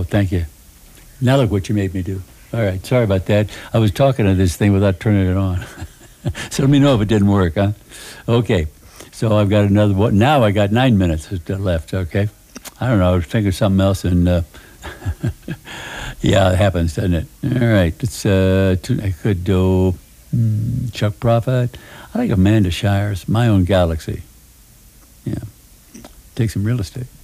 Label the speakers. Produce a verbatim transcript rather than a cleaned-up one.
Speaker 1: Oh, thank you. Now look what you made me do. All right, sorry about that. I was talking to this thing without turning it on. So let me know if it didn't work, huh? Okay, so I've got another one. Now I got nine minutes left, okay? I don't know, I was thinking of something else, and uh, yeah, it happens, doesn't it? All right, it's, uh, I could do mm, Chuck Prophet. I like Amanda Shires, My Own Galaxy. Yeah, take some real estate.